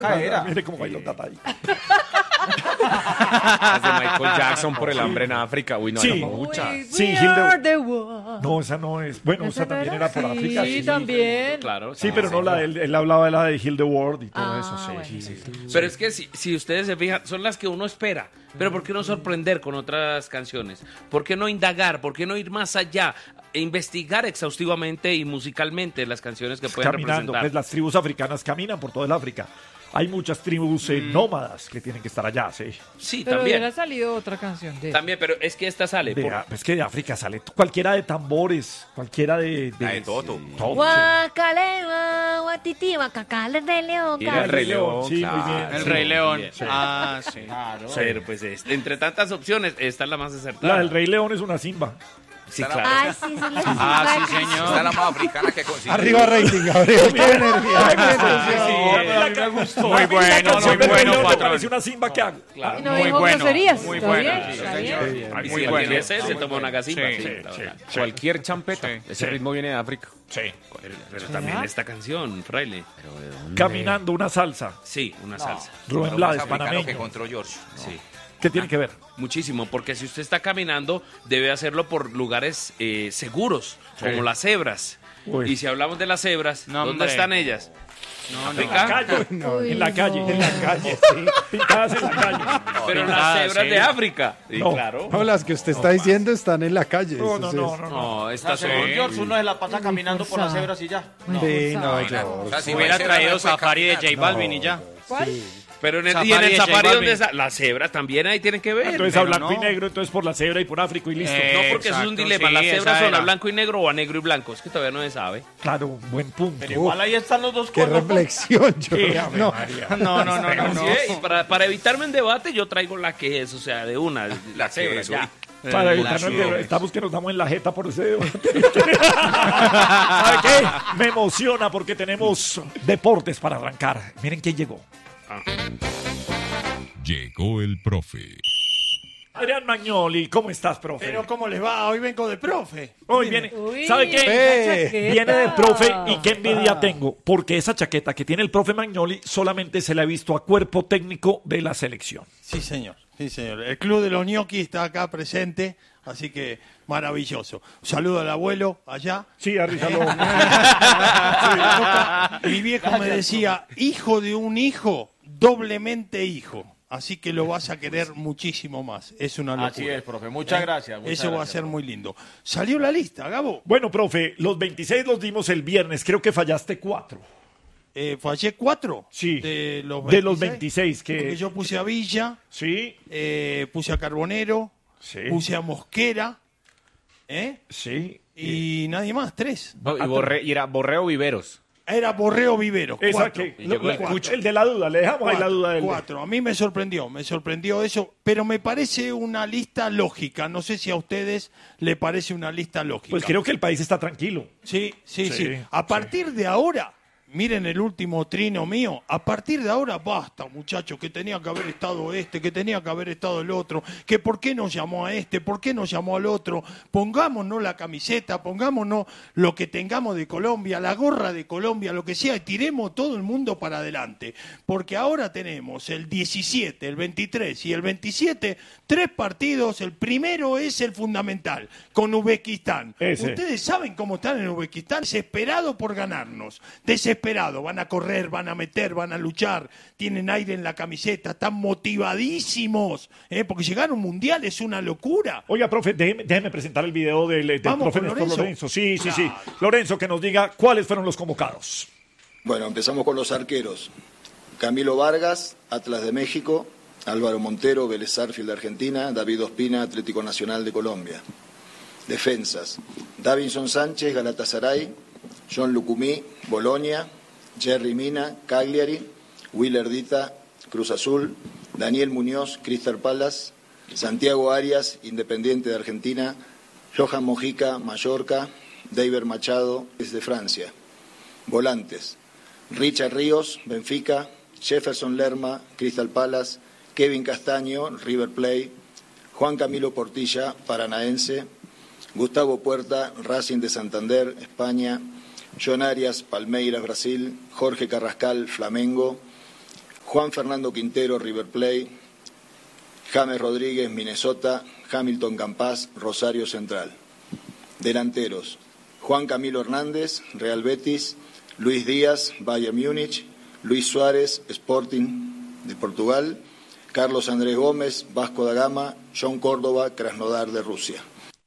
Mire cómo bailó Tata ahí. Las de Michael Jackson por el hambre en África. Uy, no, Sí. no, muchas. Sí, No, esa no es. Bueno, esa también era por África. Sí, también. Claro. Sí, pero no la de él hablaba de la de Heal the World y todo eso, sí. bueno. Sí. Pero es que si ustedes se fijan, son las que uno espera. Pero ¿por qué no sorprender con otras canciones? ¿Por qué no indagar? ¿Por qué no ir más allá? E investigar exhaustivamente y musicalmente las canciones que pueden Caminando, representar. pues las tribus africanas caminan por toda el África. Hay muchas tribus nómadas que tienen que estar allá, sí. Sí, Pero también. hubiera salido otra canción de También, pero es que esta sale. Es que de África sale cualquiera de tambores, cualquiera de Toto. todo, Guacalema, guatiti, guacacal, el Rey León. Y el Rey León, sí, claro. muy bien. El Sí. Rey León. bien. Ah, sí. Pero pues entre tantas opciones, esta es la más acertada. La del Rey León es una simba. Sí, claro. Ay, sí, son las Ah, sí, Esta es señor. la más africana que consigue. Arriba rating, Gabriel. Qué energía. Muy bueno, muy bueno, Me patrón. parece una simba que hago. Claro. Y no Muy dijo bueno, groserías. muy ¿Está bueno, bien? sí, ¿Está señor. bien? Y Muy si bueno. alguien se toma una gasimba. Sí, Sí, la verdad. Cualquier champeta. Sí. Ese ritmo viene de África. Pero también esta canción, Fraile. Caminando una salsa. Sí, una salsa. Rubén Más Blades, africano que panameño. encontró George. Sí. ¿Qué tiene que ver? Muchísimo, porque si usted está caminando, debe hacerlo por lugares seguros, como las cebras. Uy. Y si hablamos de las cebras, No, ¿dónde hombre. están ellas? No, África. Calle. Uy, En la calle. no. En la calle, sí. Pintadas en la calle. Pero las Ah, cebras sí. de África. Sí, No. claro. No, las que usted está diciendo están en la calle. No, eso no, sí no, es- no. No, estas son... George, uno se la pasa caminando por las cebras y ya. Sí, no, O George. sea, si Hubiera Maicena traído no puede Safari de caminar, J Balvin y ya. ¿Cuál? Pero en el Safari y en el de J safari Balvin. donde las cebras también ahí tienen que ver. Entonces a pero blanco y no. negro, entonces por la cebra y por África y listo. No, porque eso es un Exacto, dilema. sí, Las esa cebras son era. a blanco y negro o a negro y blanco. Es que todavía no se sabe. Claro, buen punto. Pero igual ahí están los dos Qué cuernos. reflexión, George. Sí, Ave No, María. Así es, y para evitarme un debate, yo traigo la que es, o sea, de una, la cebra, ya. Para evitarnos que estamos que nos damos en la jeta por ese debate. ¿Sabe qué? Me emociona porque tenemos deportes para arrancar. Miren quién llegó. Llegó el profe. Adrián Magnoli, ¿cómo estás, profe? Pero ¿cómo les va? Hoy vengo de profe. Hoy viene, Uy, ¿sabe qué? esa chaqueta. Viene del profe y qué envidia tengo, porque esa chaqueta que tiene el profe Magnoli solamente se la ha visto a cuerpo técnico de la selección. Sí, señor. Sí, señor. El club de los ñoquis está acá presente, así que maravilloso. Un saludo al abuelo allá. Sí, Arrizalo. Mi viejo me decía, hijo de un hijo, doblemente hijo. Así que lo vas a querer muchísimo más. Es una locura. Así es, profe. Muchas gracias. muchas Eso va a gracias, ser profe. muy lindo. Salió la lista, Gabo. Bueno, profe, los 26 los dimos el viernes, creo que fallaste 4. Fallé 4 Sí, de los 26. de los 26 que... Porque yo puse a Villa, Sí, puse a Carbonero, sí, puse a Mosquera, sí. y nadie más, 3. No, y era Borreo Viveros. Era Borreo Vivero, Esa 4. que, Y llegó el el de la duda, le dejamos ahí la duda del... 4. A mí me sorprendió eso, pero me parece una lista lógica. No sé si a ustedes le parece una lista lógica. Pues creo que el país está tranquilo. Sí. Sí, A partir de ahora, miren el último trino mío, a partir de ahora basta, muchachos, que tenía que haber estado este, que tenía que haber estado el otro, que por qué nos llamó a este, por qué nos llamó al otro, pongámonos la camiseta, pongámonos lo que tengamos de Colombia, la gorra de Colombia, lo que sea, y tiremos todo el mundo para adelante, porque ahora tenemos el 17, el 23 y el 27, 3 partidos, el primero es el fundamental, con Uzbekistán. Ese. Ustedes saben cómo están en Uzbekistán, desesperado por ganarnos, desesperado, van a correr, van a meter, van a luchar, tienen aire en la camiseta, están motivadísimos, porque llegar a un mundial es una locura. Oiga, profe, déjeme presentar el video del Vamos profe con Néstor Lorenzo. Lorenzo. Sí. Lorenzo, que nos diga cuáles fueron los convocados. Bueno, empezamos con los arqueros. Camilo Vargas, Atlas de México, Álvaro Montero, Vélez Sarsfield de Argentina, David Ospina, Atlético Nacional de Colombia. Defensas, Davinson Sánchez, Galatasaray, John Lucumí, Bolonia, Jerry Mina, Cagliari, Willer Dita, Cruz Azul, Daniel Muñoz, Crystal Palace, Santiago Arias, Independiente de Argentina, Johan Mojica, Mallorca, David Machado, desde Francia. Volantes, Richard Ríos, Benfica, Jefferson Lerma, Crystal Palace, Kevin Castaño, River Plate, Juan Camilo Portilla, Paranaense, Gustavo Puerta, Racing de Santander, España, John Arias, Palmeiras, Brasil, Jorge Carrascal, Flamengo, Juan Fernando Quintero, River Plate, James Rodríguez, Minnesota, Hamilton Campas, Rosario Central. Delanteros: Juan Camilo Hernández, Real Betis, Luis Díaz, Bayern Múnich, Luis Suárez, Sporting de Portugal, Carlos Andrés Gómez, Vasco da Gama, John Córdoba, Krasnodar de Rusia.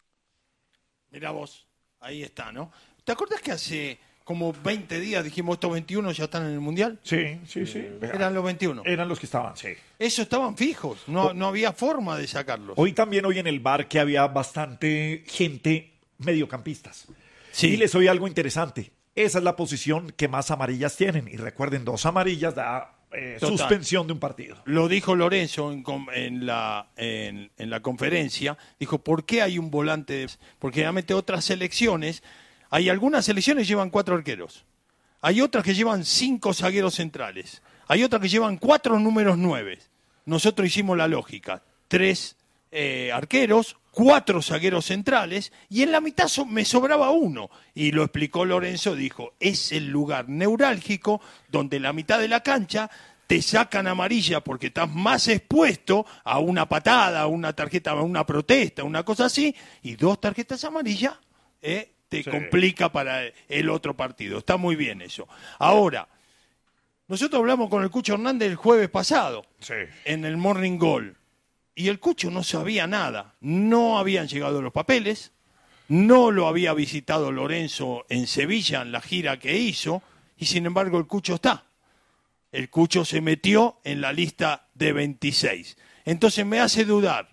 Mirá vos, ahí está, ¿no? ¿Te acordás que hace como 20 días dijimos estos 21 ya están en el Mundial? Sí. Eran los 21. Eran los que estaban, sí. Eso estaban fijos, no había forma de sacarlos. Hoy en el bar que había bastante gente mediocampistas. Sí. Y les oí algo interesante. Esa es la posición que más amarillas tienen. Y recuerden, 2 amarillas da suspensión de un partido. Lo dijo Lorenzo en la conferencia. Dijo, ¿por qué hay un volante? Porque realmente otras selecciones, hay algunas selecciones que llevan 4 arqueros. Hay otras que llevan 5 zagueros centrales. Hay otras que llevan 4 números 9. Nosotros hicimos la lógica. 3 arqueros, 4 zagueros centrales, y en la mitad me sobraba 1. Y lo explicó Lorenzo, dijo, es el lugar neurálgico donde la mitad de la cancha te sacan amarilla porque estás más expuesto a una patada, a una tarjeta, a una protesta, una cosa así, y 2 tarjetas amarillas te complica para el otro partido. Está muy bien eso. Ahora, nosotros hablamos con el Cucho Hernández el jueves pasado, en el Morning Goal. Y el Cucho no sabía nada, no habían llegado los papeles, no lo había visitado Lorenzo en Sevilla en la gira que hizo, y sin embargo el Cucho está. El Cucho se metió en la lista de 26. Entonces me hace dudar,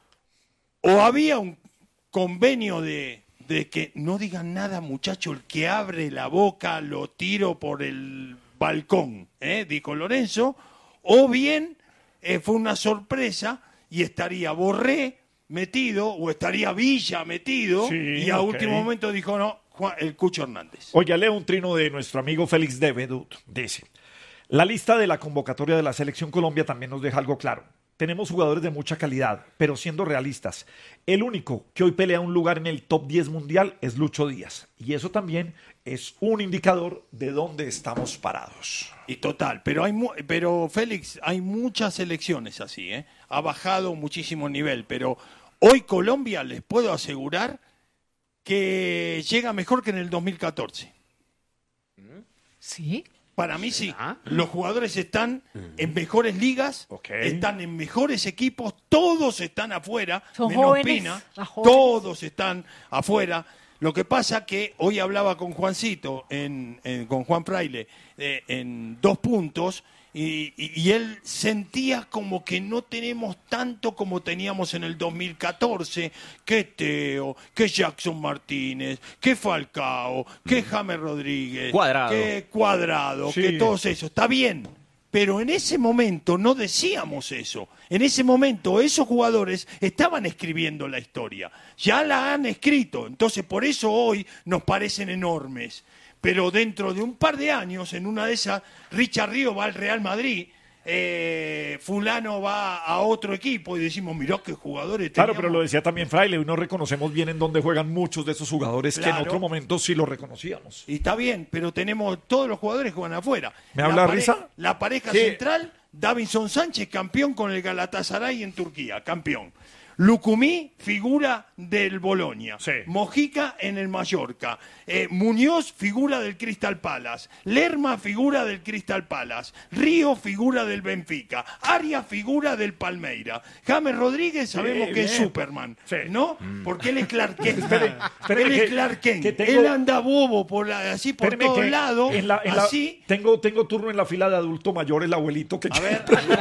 o había un convenio de que no digan nada, muchacho, el que abre la boca lo tiro por el balcón, dijo Lorenzo, o bien fue una sorpresa y estaría Borré metido o estaría Villa metido y a último momento dijo no, el Cucho Hernández. Oye, leo un trino de nuestro amigo Félix de Bedut. Dice, la lista de la convocatoria de la Selección Colombia también nos deja algo claro. Tenemos jugadores de mucha calidad, pero siendo realistas, el único que hoy pelea un lugar en el top 10 mundial es Lucho Díaz. Y eso también es un indicador de dónde estamos parados. Y total, pero Félix, hay muchas selecciones así, ha bajado muchísimo nivel, pero hoy Colombia les puedo asegurar que llega mejor que en el 2014. ¿Sí? Para mí sí. Los jugadores están en mejores ligas, están en mejores equipos, todos están afuera, son menos jóvenes, Pina, todos están afuera. Lo que pasa que hoy hablaba con Juancito, con Juan Fraile, en 2 puntos, y él sentía como que no tenemos tanto como teníamos en el 2014, que Teo, que Jackson Martínez, que Falcao, que James Rodríguez, que Cuadrado, que todos esos. Está bien, pero en ese momento no decíamos eso. En ese momento esos jugadores estaban escribiendo la historia. Ya la han escrito, entonces por eso hoy nos parecen enormes. Pero dentro de un par de años, en una de esas, Richard Río va al Real Madrid, fulano va a otro equipo y decimos, mirá qué jugadores teníamos. Claro, pero lo decía también Fraile, hoy no reconocemos bien en dónde juegan muchos de esos jugadores que en otro momento sí los reconocíamos. Y está bien, pero tenemos todos los jugadores que juegan afuera. ¿Me habla Risa? La pareja central, Davinson Sánchez, campeón con el Galatasaray en Turquía, campeón. Lucumí, figura del Bolonia. Mojica en el Mallorca. Muñoz, figura del Crystal Palace. Lerma, figura del Crystal Palace. Río, figura del Benfica. Arias, figura del Palmeiras. James Rodríguez, sabemos que es Superman, ¿no? Porque él es Clark Kent. Él es Clark Kent. Él anda bobo así por todos lados. Así. Tengo turno en la fila de adulto mayor, el abuelito que... A ver.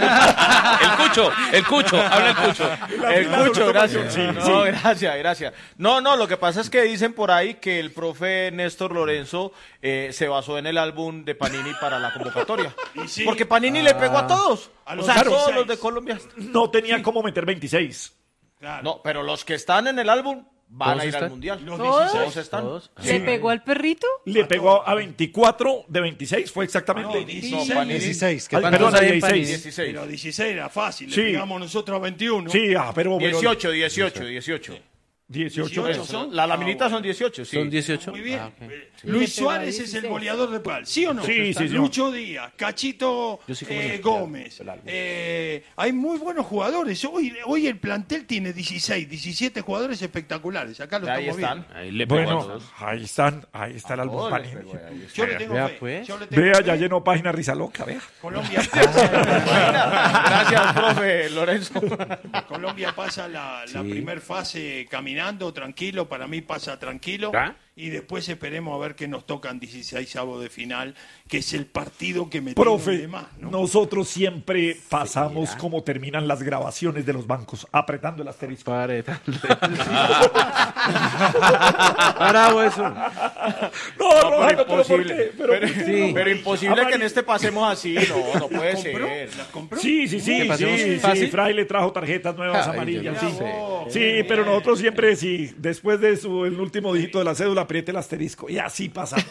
El Cucho, habla el Cucho. El Cucho, gracias. Sí. Gracias. No, lo que pasa es que dicen por ahí que el profe Néstor Lorenzo se basó en el álbum de Panini para la convocatoria. Porque Panini le pegó a todos. Todos los de Colombia. No tenía cómo meter 26. Claro. No, pero los que están en el álbum van a ir al Mundial. Los ¿Todos? 16. Todos están. ¿Le pegó al perrito? Le pegó a 24 de 26, fue exactamente. No, 16. Panini. 16. ¿Qué Perdón, pasa? 16. 16. Pero 16 era fácil, Sí. le pegamos nosotros a 21. Sí, pero... 18. 18 son. La laminita son 18, sí. ¿Son 18? Muy bien. Ah, ok. Luis Le pegó a Suárez es el 16. goleador de Portugal, ¿sí o no? Sí, sí, señor. Lucho Díaz, Cachito Yo sí como no. Gómez. Hay muy buenos jugadores. Hoy el plantel tiene 16, 17 jugadores espectaculares. Acá lo Ahí estamos están. viendo. Ahí le pegó a Bueno, todos. ahí está el álbum Todos les Panini. pegó ahí. Yo le tengo Vea, fe. pues. Yo le tengo Vea, fe. ya llenó página Risa Loca, vea. Colombia Gracias, profe Lorenzo. Colombia pasa la primer fase caminando, tranquilo, para mí pasa tranquilo. ¿Ah? Y después esperemos a ver qué nos tocan 16avos de final, que es el partido que me Profe, tiene de más, ¿no? nosotros siempre pasamos cómo terminan las grabaciones de los bancos, apretando el asterisco. Bravo eso. No, No, Roberto, pero imposible. ¿por qué? Pero imposible que en este pasemos así. No puede ¿Compró? ser. ¿Las compró? Sí, sí, Fraile trajo tarjetas nuevas Ay, amarillas, yo sí. no sé. Sí, pero nosotros siempre, sí, después de el último dígito de la cédula, apriete el asterisco. Y así pasamos.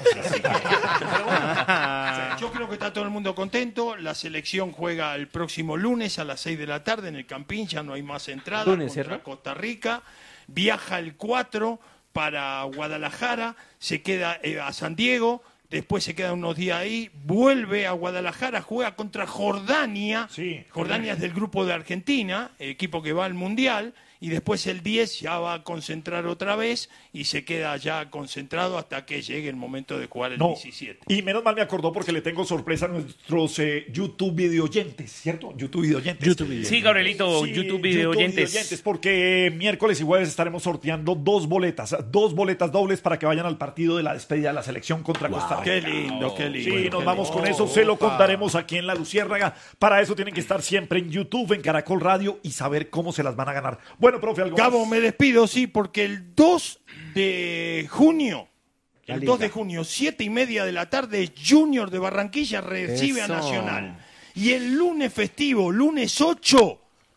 Yo creo que está todo el mundo contento. La selección juega el próximo lunes a las 6 de la tarde en el Campín. Ya no hay más entradas Lunes, contra ¿cierto? Costa Rica. Viaja el 4 para Guadalajara. Se queda a San Diego. Después se queda unos días ahí. Vuelve a Guadalajara. Juega contra Jordania. Sí. Jordania es del grupo de Argentina, el equipo que va al Mundial. Y después el 10 ya va a concentrar otra vez y se queda ya concentrado hasta que llegue el momento de jugar el No, 17. y menos mal me acordó porque le tengo sorpresa a nuestros YouTube video oyentes, ¿cierto? YouTube video oyentes. Sí, Gabrielito, YouTube video oyentes. Porque miércoles y jueves estaremos sorteando dos boletas dobles para que vayan al partido de la despedida de la selección contra Costa Rica. Qué lindo, qué lindo. Sí, nos vamos con eso, se lo contaremos aquí en La Luciérnaga. Para eso tienen que estar siempre en YouTube, en Caracol Radio y saber cómo se las van a ganar. Bueno, profe, algo Gabo, más? me despido, sí, porque el 2 de junio, 7:30 de la tarde, Junior de Barranquilla recibe a Eso. Nacional. Y el lunes festivo, lunes 8,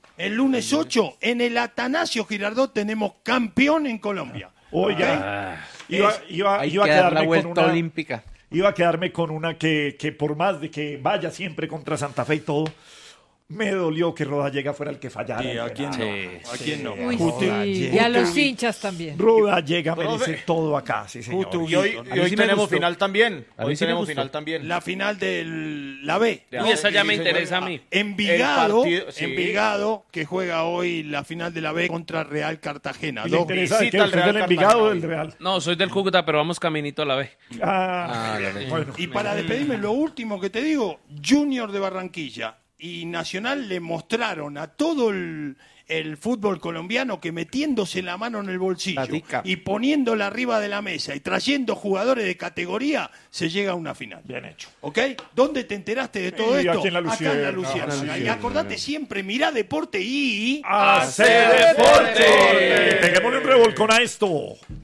en el Atanasio Girardot tenemos campeón en Colombia. Oiga, iba Hay a que dar la quedarme con vuelta una... olímpica. Iba a quedarme con una que por más de que vaya siempre contra Santa Fe y todo, me dolió que Rodallega fuera el que fallara. Sí, ¿a quién no? Sí. ¿A quién no? Uy, Rodallega. sí. Y a los hinchas también. Rodallega Profe. merece todo acá, sí, señor. Justo. Y hoy A mí sí me tenemos gustó. final también. A mí Hoy sí me tenemos gustó. final también. La final de la B. Uy, esa ya me Sí, interesa a señor. mí. Envigado, El partido, sí. Envigado, que juega hoy la final de la B contra Real Cartagena. ¿Y le Dos interesa de visita qué? al ¿Usted es Real del Envigado o Cartagena. del Real? No, soy del Cúcuta, pero vamos caminito a la B. Bueno. Y para despedirme, lo último que te digo, Junior de Barranquilla y Nacional le mostraron a todo el fútbol colombiano que metiéndose la mano en el bolsillo Tatica. y poniéndola arriba de la mesa y trayendo jugadores de categoría, se llega a una final. Bien hecho. ¿Ok? ¿Dónde te enteraste de todo Y esto? aquí en La Acá en La Luciérnaga. Luciérnaga. Y acordate siempre, mirá deporte y... ¡Hacer deporte! Peguémosle un revolcón a esto.